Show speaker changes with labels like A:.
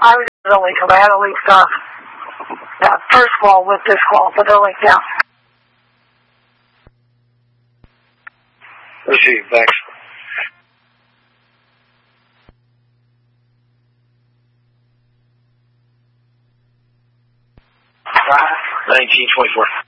A: I was the link. I had a link that first call with this call, but they're linked now.
B: Receive, thanks. 1924.